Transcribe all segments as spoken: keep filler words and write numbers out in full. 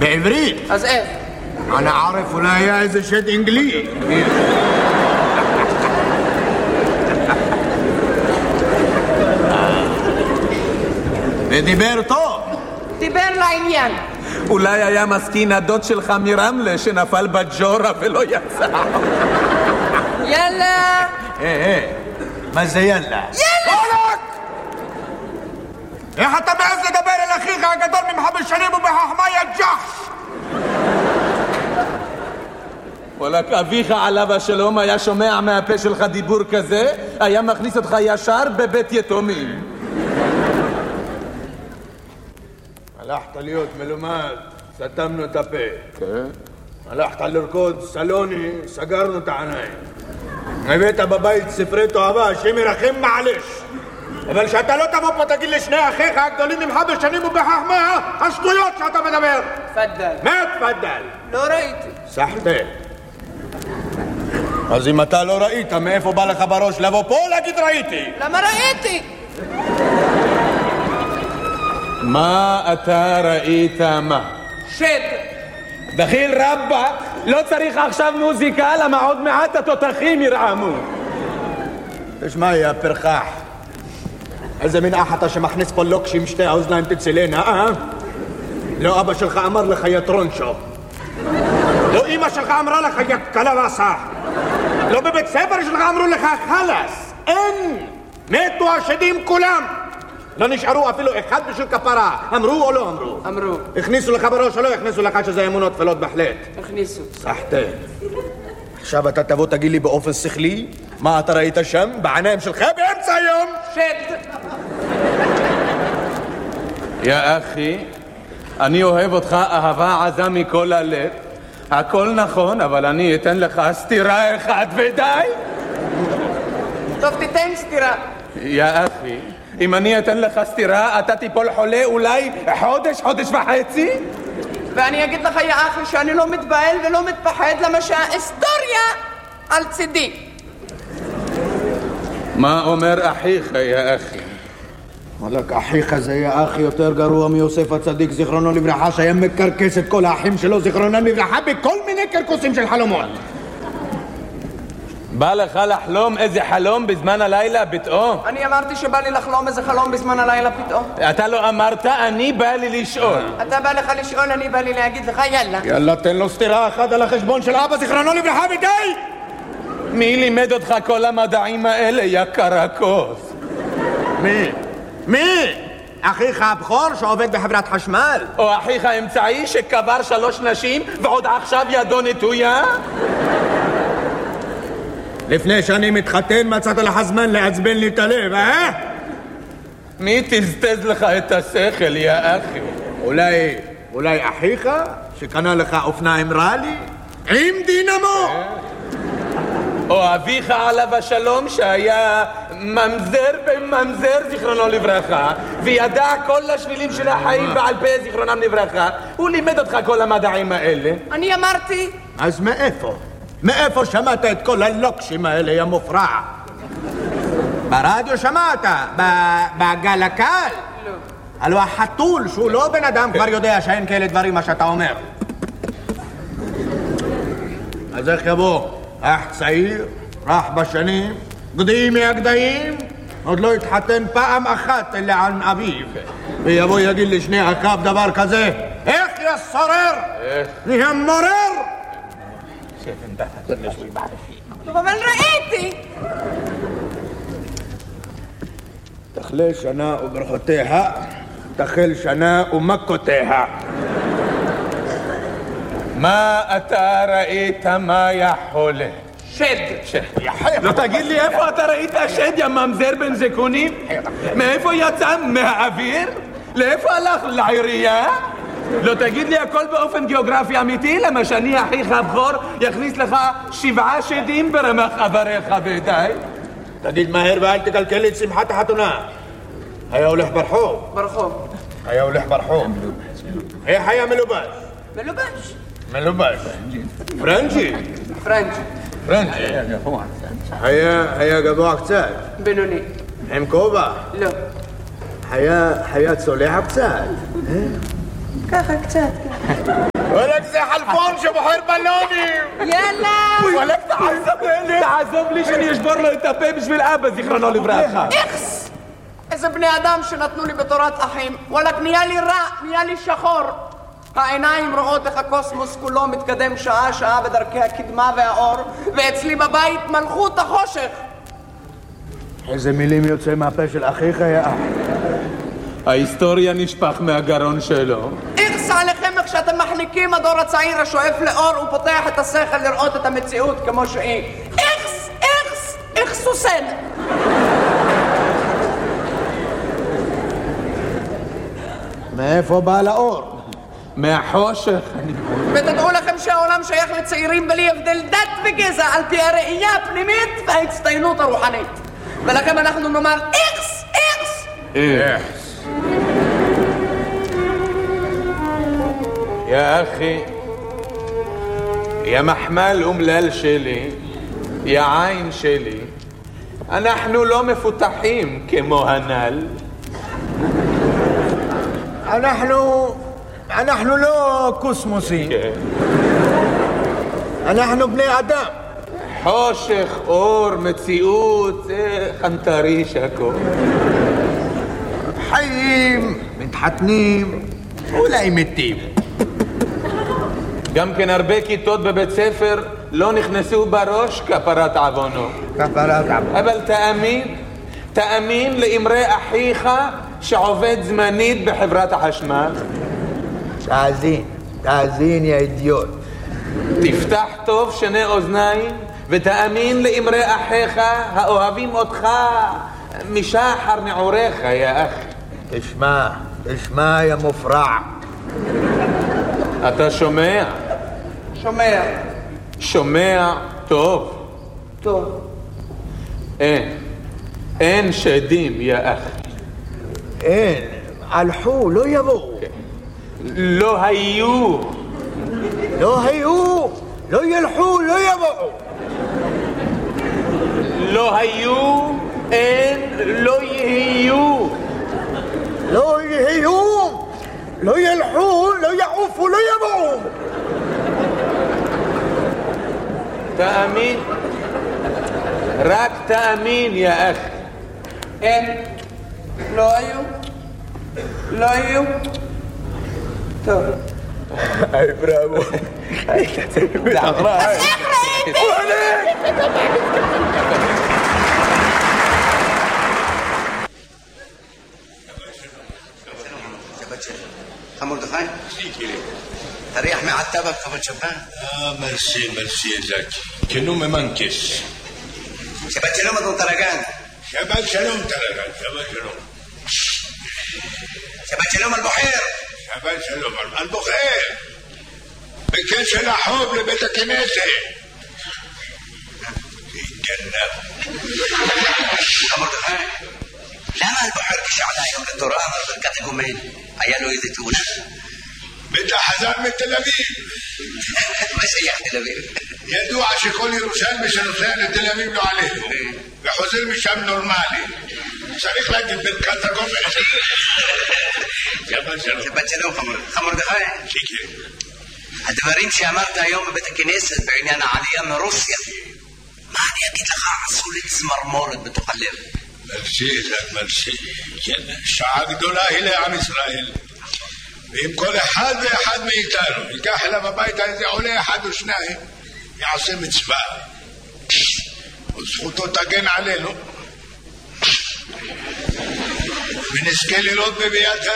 בעברית? אז איך? אני ערף אולי היה איזה שד אנגלי. ודיבר טוב. דיבר לעניין. אולי היה מסכין הדוד שלך מרמלה שנפל בג'ורה ולא יצא. יאללה. אה, אה, מה זה יאללה? יאללה! איך אתה מעז לדבר אל אחיך הגדול ממך בשנים ובחכמה יא ג'חש? וואלק, אביך עליו השלום היה שומע מהפה שלך דיבור כזה, היה מכניס אותך ישר בבית יתומים. הלכת להיות מלומד, סתמנו את הפה. כן. הלכת לרקוד סלוני, סגרנו את העיניים. הבאת בבית ספרי תועבה, השם ירחם מעלש. אבל שאתה לא תבוא פה תגיד לשני אחיך הגדולים ממך בשנים ובחכמה, השטויות שאתה מדבר. תפדל. מה תפדל? לא ראיתי. סחטה. אז אם אתה לא ראית, מאיפה בא לך בראש לבוא פה להגיד ראיתי? למה ראיתי? מה אתה ראית מה? שד. דחיל רבא, לא צריך עכשיו מוזיקה, למה עוד מעט התותחים ירעמו. תשמע, יא פרחח, איזה מין אח אתה שמכניס פה לוקשים שתי האוזניים תצילנה, אה? לא אבא שלך אמר לך יא טרונצ'ו. לא אמא שלך אמרה לך יא קלווסה. לא בבית ספר שלך אמרו לך חלס. אין! מתו השדים כולם. לא נשארו אפילו אחד בשביל כפרה. אמרו או לא אמרו? אמרו. הכניסו לך בראש או לא הכניסו לך שזה אמונות תפלות בהחלט? הכניסו. סחטה. עכשיו אתה תבוא תגיד לי באופן שכלי מה אתה ראית שם בעיניים שלך באמצע היום? שד. יא אחי, אני אוהב אותך אהבה עזה מכל הלב. הכל נכון, אבל אני אתן לך סתירה אחת ודי. טוב, תיתן סתירה. יא אחי, אם אני אתן לך סתירה, אתה תיפול חולה אולי חודש, חודש וחצי? ואני אגיד לך, יא אחי, שאני לא מתבהל ולא מתפחד, למה שההיסטוריה על צידי. מה אומר אחיך, יא אחי? וואלק, אחיך זה יא אחי יותר גרוע מיוסף הצדיק, זיכרונו לברכה, שהיה מקרקס את כל האחים שלו, זיכרונו לברכה, בכל מיני קרקוסים של חלומות. בא לך לחלום איזה חלום בזמן הלילה פתאום? אני אמרתי שבא לי לחלום איזה חלום בזמן הלילה פתאום. אתה לא אמרת, אני בא לי לשאול. אתה בא לך לשאול, אני בא לי להגיד לך יאללה. יאללה, תן לו סתירה אחת על החשבון של אבא, זיכרונו לברכה, ודי! מי לימד אותך כל המדעים האלה, יא קרקוס? מי? מי? אחיך הבכור שעובד בחברת חשמל? או אחיך האמצעי שקבר שלוש נשים ועוד עכשיו ידו נטויה? לפני שאני מתחתן מצאת לך זמן לעצבן לי את הלב, אה? מי תזתז לך את השכל, יא אחי? אולי, אולי אחיך שקנה לך אופניים רלי? עם דינמו! או אביך עליו השלום שהיה ממזר בממזר זיכרונו לברכה וידע כל השבילים של החיים בעל פה זיכרונם לברכה. הוא לימד אותך כל המדעים האלה. אני אמרתי. אז מאיפה? מאיפה שמעת את כל הלוקשים האלה, יא מופרע? ברדיו שמעת? בגל הקל? לא. הלוא החתול שהוא לא בן אדם כבר יודע שאין כאלה דברים מה שאתה אומר. אז איך יבוא? אח צעיר, רך בשנים, גדיים מהגדיים, עוד לא התחתן פעם אחת אלא על אביו. ויבוא יגיד לשני אחיו דבר כזה, איך יא סורר? נהיה מורר? טוב, אבל ראיתי. תחלה שנה וברכותיה, תחל שנה ומכותיה. מה אתה ראית, מה יא חולה? שד. שד. לא תגיד לי איפה אתה ראית שד, יא ממזר בן זקונים? מאיפה יצא? מהאוויר? לאיפה הלך? לעירייה? לא תגיד לי הכל באופן גיאוגרפי אמיתי, למה שאני אחיך הבכור יכניס לך שבעה שדים ברמח אבריך ודי? תגיד מהר ואל תקלקל לי את שמחת החתונה. היה הולך ברחוב. ברחוב. היה הולך ברחוב. איך היה מלובש? מלובש. מלובש. פרנג'י. פרנג'י. פרנג'י. היה, היה גבוה קצת. בינוני. עם כובע? לא. היה, היה צולע קצת. ככה קצת. ولك زي حلفون שבוחר בלונים. יאללה! וואלק תעזוב לי! תעזוב לי שאני אשבור לו את הפה בשביל אבא, זיכרונו לברכה. איכס! איזה בני אדם שנתנו לי בתורת אחים. וואלק, נהיה לי רע, נהיה לי שחור. העיניים רואות איך הקוסמוס כולו מתקדם שעה-שעה בדרכי הקדמה והאור, ואצלי בבית מלכות החושך. איזה מילים יוצא מהפה של אחיך, יא אח. ההיסטוריה נשפך מהגרון שלו. איכס עליכם איך שאתם מחניקים הדור הצעיר השואף לאור ופותח את השכל לראות את המציאות כמו שהיא. איכס, איכס, איכס סוסן. מאיפה בא לאור? מהחושך. ותדעו לכם שהעולם שייך לצעירים בלי הבדל דת וגזע על פי הראייה הפנימית וההצטיינות הרוחנית. ולכם אנחנו נאמר איכס, איכס. איכס. יא אחי, יא מחמל אומלל שלי, יא עין שלי, אנחנו לא מפותחים כמו הנ"ל. אנחנו... אנחנו לא קוסמוסים. אנחנו בני אדם. חושך, אור, מציאות, זה חנטריש הכל. חיים, מתחתנים, אולי מתים. גם כן הרבה כיתות בבית ספר לא נכנסו בראש כפרת עוונו. כפרת עוונו. אבל תאמין, תאמין לאמרי אחיך שעובד זמנית בחברת החשמל. תאזין, תאזין יא אידיוט. תפתח טוב שני אוזניים ותאמין לאמרי אחיך האוהבים אותך משחר נעוריך, יא אח. תשמע, תשמע יא מופרע. אתה שומע? שומע. שומע טוב. טוב. אין. אין שדים, יא אח. אין. הלכו, לא יבואו. לא היו. לא היו. לא ילכו, לא יבואו. לא היו. אין. לא יהיו. לא יהיו. לא ילכו, לא יעופו, לא יבואו. תאמין. רק תאמין, יא אח. אין. לא היו. לא היו. טוב. היי בראבו. היי קצת. אז איך ראיתי? מרדכי? תריח מעטבק כבוד שבת. אה, מרסי, מרסי, זק. כנו ממנקס. שבת שלום אדון טרגן. שבת שלום טרגן, שבת שלום. שבת שלום אל-בוחר. שבת שלום אל-בוחר. בקשר החוב לבית הכנסת. תתגנב. מרדכי, למה אל-בוחר כשעלה היום לתורה אמר ברכת הגומל? היה לו איזה תאונה? בטח חזר מתל אביב. מה שייך תל אביב? ידוע שכל ירושלמי שנוסע לתל אביב לא עלינו, וחוזר משם נורמלי. צריך להגיד ברכת הגומל. שבת שלום. שבת שלום חמורדכי. שיקי. הדברים שאמרת היום בבית הכנסת בעניין העלייה מרוסיה, מה אני אגיד לך? עשו לי צמרמורת בתוך הלב. מרשי, זק מרשי. שעה גדולה היא לעם ישראל. ואם כל אחד ואחד מאיתנו ייקח אליו הביתה איזה עולה אחד או שניים, יעשה מצווה. וזכותו תגן עלינו. ונזכה לראות בביאתה.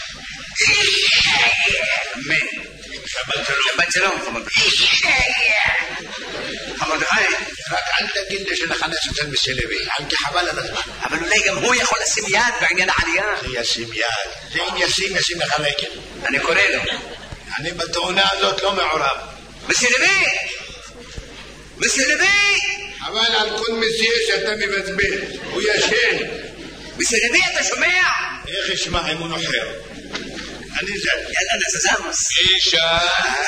אמן. שבת שלום. שבת שלום, חמורדכי. חמורדכי. רק אל תגיד לי שנחנס אצל מסלבי, כי חבל על הזמן. אבל אולי גם הוא יכול לשים יד בעניין העלייה. זה ישים יד. זה אם ישים, ישים לך רגל. אני קורא לו. אני בתאונה הזאת לא מעורב. מסלבי! מסלבי! חבל על כל מסיע שאתה מבזבז. הוא ישן. מסלבי, אתה שומע? איך ישמע אם הוא נוחר? אני זה. יאללה, נזזמוס. אישה.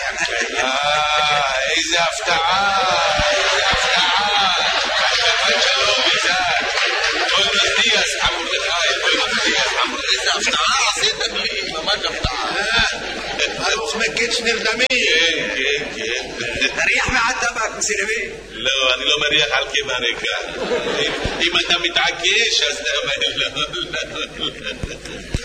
איזה הפתעה. איזה הפתעה. שבת שלום, איזה. עוד נותנים יס חמורדכי, איזה הפתעה עשיתם לי, ממש הפתעה. עצמקץ נרדמים. כן, כן, כן. תריח מעט טבק, מסילבי. לא, אני לא מריח על קיבה ריקה. אם אתה מתעקש, אז...